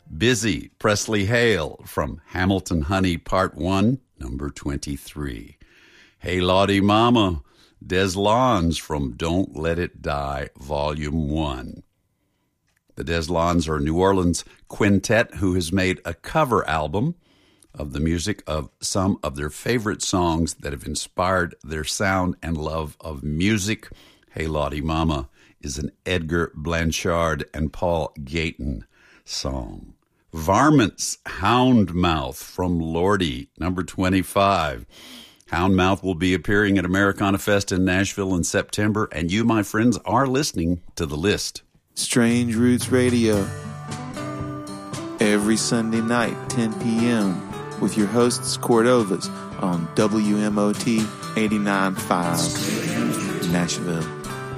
Busy, Presley Hale from Hamilton Honey Part 1, number 23. Hey Lottie Mama, Des Lons from Don't Let It Die, Volume 1. The Des Lons are a New Orleans quintet who has made a cover album of the music of some of their favorite songs that have inspired their sound and love of music. Hey Lottie Mama is an Edgar Blanchard and Paul Gayton song. Varmints, Houndmouth from Lordy, number 25. Houndmouth will be appearing at Americana Fest in Nashville in September, and you, my friends, are listening to The List. Strange Roots Radio, every Sunday night, 10 p.m., with your hosts, Cordovas, on WMOT 89.5, Nashville.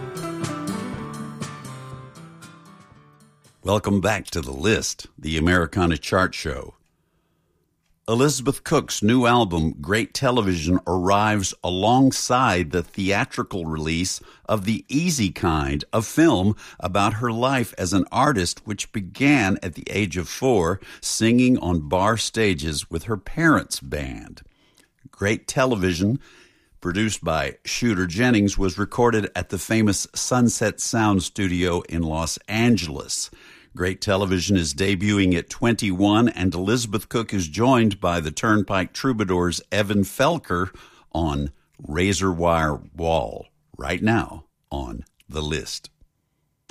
Welcome back to The List, the Americana chart show. Elizabeth Cook's new album, Great Television, arrives alongside the theatrical release of The Easy Kind, a film about her life as an artist which began at the age of 4, singing on bar stages with her parents' band. Great Television, produced by Shooter Jennings, was recorded at the famous Sunset Sound Studio in Los Angeles. Great Television is debuting at 21, and Elizabeth Cook is joined by the Turnpike Troubadours' Evan Felker on Razor Wire Wall, right now on The List.